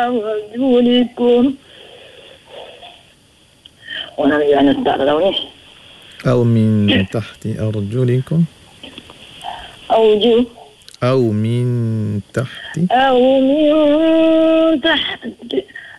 أرجلكم. ونبي أن نستعرض أو من تحت أرجلكم أوجه أو من تحت أو من تحت